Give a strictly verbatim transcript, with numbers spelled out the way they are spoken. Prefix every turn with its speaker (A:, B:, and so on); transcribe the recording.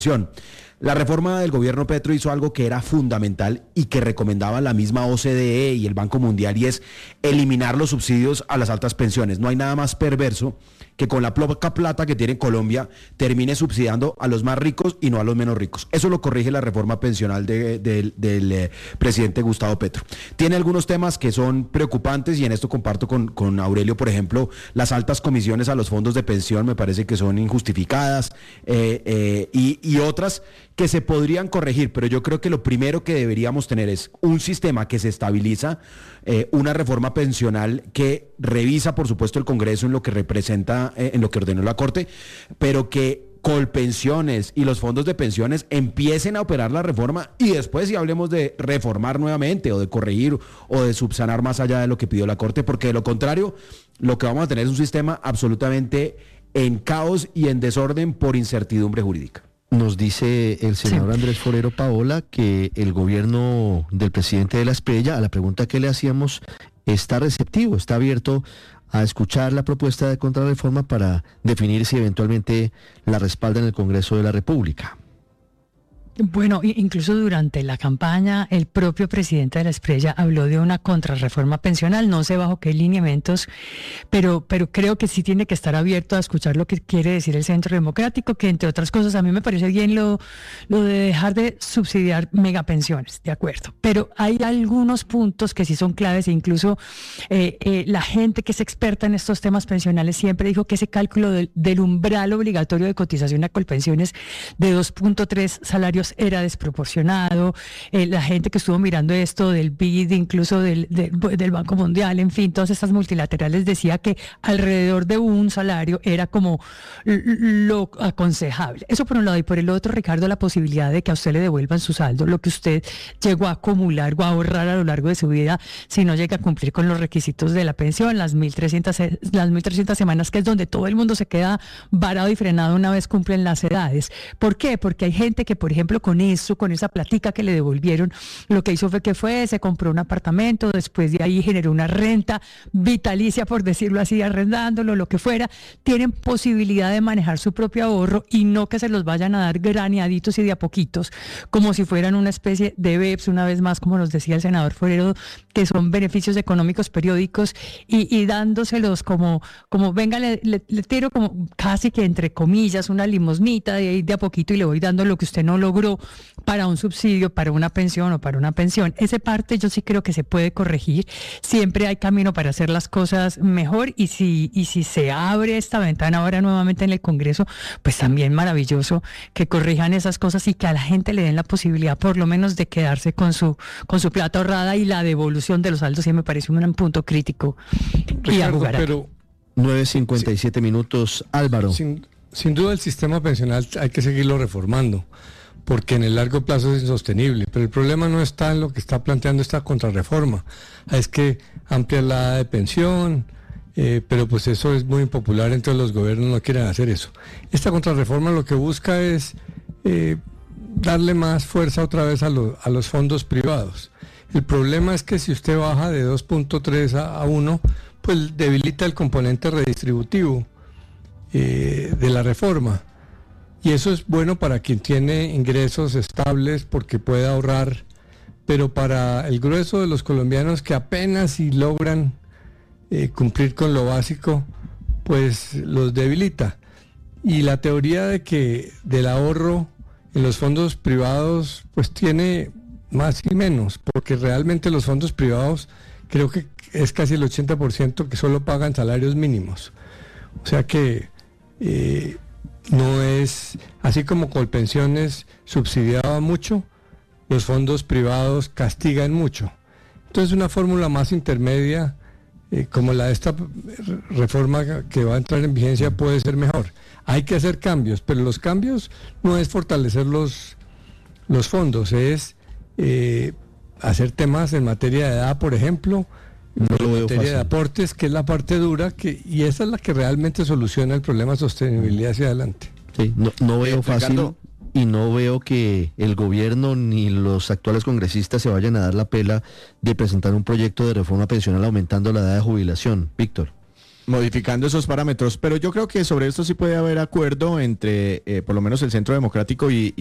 A: La reforma del gobierno Petro hizo algo que era fundamental y que recomendaba la misma O C D E y el Banco Mundial, y es eliminar los subsidios a las altas pensiones. No hay nada más perverso que con la poca plata que tiene Colombia termine subsidiando a los más ricos y no a los menos ricos. Eso lo corrige la reforma pensional de, de, del eh, presidente Gustavo Petro. Tiene algunos temas que son preocupantes y en esto comparto con, con Aurelio, por ejemplo, las altas comisiones a los fondos de pensión me parece que son injustificadas eh, eh, y, y otras que se podrían corregir, pero yo creo que lo primero que deberíamos tener es un sistema que se estabiliza, eh, una reforma pensional que revisa, por supuesto, el Congreso en lo que representa, eh, en lo que ordenó la Corte, pero que Colpensiones y los fondos de pensiones empiecen a operar la reforma y después sí hablemos de reformar nuevamente o de corregir o de subsanar más allá de lo que pidió la Corte, porque de lo contrario, lo que vamos a tener es un sistema absolutamente en caos y en desorden por incertidumbre jurídica.
B: Nos dice el senador sí. Andrés Forero Paola que el gobierno del presidente de la Espriella, a la pregunta que le hacíamos, está receptivo, está abierto a escuchar la propuesta de contrarreforma para definir si eventualmente la respalda en el Congreso de la República.
C: Bueno, incluso durante la campaña, el propio presidente de la Espriella habló de una contrarreforma pensional, no sé bajo qué lineamientos, pero, pero creo que sí tiene que estar abierto a escuchar lo que quiere decir el Centro Democrático, que entre otras cosas a mí me parece bien lo, lo de dejar de subsidiar megapensiones, de acuerdo, pero hay algunos puntos que sí son claves e incluso eh, eh, la gente que es experta en estos temas pensionales siempre dijo que ese cálculo del, del umbral obligatorio de cotización a Colpensiones de dos punto tres salarios era desproporcionado, eh, la gente que estuvo mirando esto del B I D, incluso del, del, del Banco Mundial, en fin, todas estas multilaterales decía que alrededor de un salario era como lo aconsejable. Eso por un lado, y por el otro, Ricardo, la posibilidad de que a usted le devuelvan su saldo, lo que usted llegó a acumular o a ahorrar a lo largo de su vida, si no llega a cumplir con los requisitos de la pensión, las mil trescientas, las mil trescientas semanas, que es donde todo el mundo se queda varado y frenado una vez cumplen las edades. ¿Por qué? Porque hay gente que, por ejemplo, con eso, con esa platica que le devolvieron, lo que hizo fue que fue, se compró un apartamento, después de ahí generó una renta vitalicia, por decirlo así, arrendándolo, lo que fuera, tienen posibilidad de manejar su propio ahorro y no que se los vayan a dar graneaditos y de a poquitos, como si fueran una especie de B E P S, una vez más, como nos decía el senador Forero, que son beneficios económicos periódicos y, y dándoselos como, como venga, le, le, le tiro como casi que entre comillas una limosnita de ahí de a poquito y le voy dando lo que usted no logró para un subsidio, para una pensión o para una pensión. Esa parte yo sí creo que se puede corregir. Siempre hay camino para hacer las cosas mejor y si, y si se abre esta ventana ahora nuevamente en el Congreso, pues también maravilloso que corrijan esas cosas y que a la gente le den la posibilidad por lo menos de quedarse con su, con su plata ahorrada y la devolución de los saldos. Sí me parece un punto crítico.
D: Ricardo, y a jugar pero
B: nueve cincuenta y siete sí, minutos, Álvaro.
D: Sin, sin duda el sistema pensional hay que seguirlo reformando, porque en el largo plazo es insostenible, pero el problema no está en lo que está planteando esta contrarreforma, es que amplia la edad de pensión, eh, pero pues eso es muy impopular, entonces los gobiernos no quieren hacer eso. Esta contrarreforma lo que busca es eh, darle más fuerza otra vez a, lo, a los fondos privados. El problema es que si usted baja de dos punto tres a uno, pues debilita el componente redistributivo eh, de la reforma. Y eso es bueno para quien tiene ingresos estables porque puede ahorrar, pero para el grueso de los colombianos que apenas si logran eh, cumplir con lo básico, pues los debilita. Y la teoría de que del ahorro en los fondos privados pues tiene más y menos, porque realmente los fondos privados creo que es casi el ochenta por ciento que solo pagan salarios mínimos. O sea que Eh, no es, así como Colpensiones subsidiaba mucho, los fondos privados castigan mucho. Entonces una fórmula más intermedia, eh, como la de esta reforma que va a entrar en vigencia, puede ser mejor. Hay que hacer cambios, pero los cambios no es fortalecer los, los fondos, es eh, hacer temas en materia de edad, por ejemplo,
B: no
D: en materia fácil. de aportes, que es la parte dura, que y esa es la que realmente soluciona el problema de sostenibilidad hacia adelante.
B: Sí, no, no veo
A: eh,
B: fácil
A: Ricardo,
B: y no veo que el gobierno ni los actuales congresistas se vayan a dar la pela de presentar un proyecto de reforma pensional aumentando la edad de jubilación. Víctor.
E: modificando esos parámetros. Pero yo creo que sobre esto sí puede haber acuerdo entre, eh, por lo menos, el Centro Democrático y,